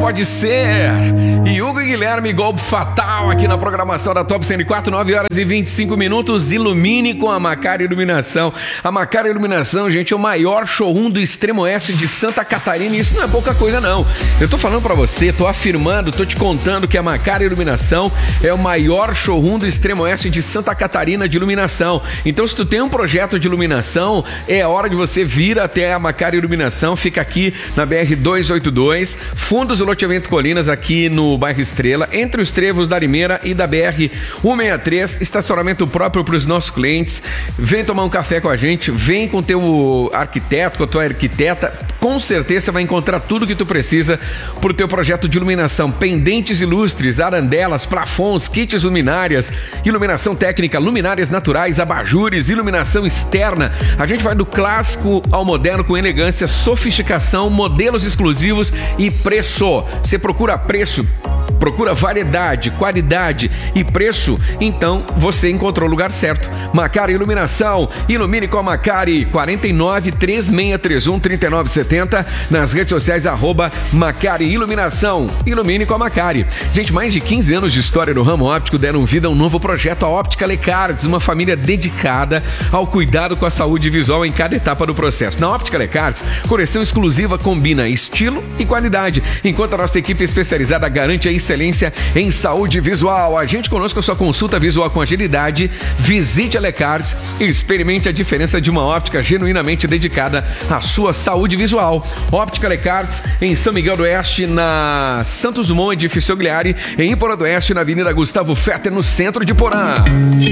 pode ser. E Hugo e Guilherme, golpe fatal aqui na programação da Top 104, 9 horas e 25 minutos. Ilumine com a Macari Iluminação. A Macari Iluminação, gente, é o maior showroom do extremo oeste de Santa Catarina. E isso não é pouca coisa, não. Eu tô falando pra você, tô afirmando, tô te contando que a Macari Iluminação é o maior showroom do extremo oeste de Santa Catarina de iluminação. Então, se tu tem um projeto de iluminação, é hora de você vir até a Macari Iluminação. Fica aqui na BR-282, Fundos do Loteamento Colinas, aqui no bairro Estrela, entre os trevos da Limeira e da BR-163, estacionamento próprio para os nossos clientes. Vem tomar um café com a gente, vem com o teu arquiteto, com a tua arquiteta, com certeza você vai encontrar tudo que tu precisa para o teu projeto de iluminação. Pendentes ilustres, arandelas, plafons, kits luminárias, iluminação técnica, luminárias naturais, abajures, iluminação externa. A gente vai do clássico ao moderno com elegância, sofisticação, modelos exclusivos e preço. Você procura preço, procura variedade, qualidade e preço, então você encontrou o lugar certo. Macari Iluminação, ilumine com a Macari. 49 3631 3970, nas redes sociais @Macari Iluminação. Ilumine com a Macari. Gente, mais de 15 anos de história no ramo óptico deram vida a um novo projeto, a Óptica Lecardes, uma família dedicada ao cuidado com a saúde visual em cada etapa do processo. Na Óptica Lecardes, correção exclusiva combina estilo e qualidade, enquanto a nossa equipe especializada garante a excelência em saúde visual. Agende conosco a sua consulta visual com agilidade. Visite a Lecardes e experimente a diferença de uma óptica genuinamente dedicada à sua saúde visual. Óptica Lecardes, em São Miguel do Oeste, na Santos Dumont, edifício Aguiari, em Porã do Oeste, na Avenida Gustavo Fetter, no centro de Porã.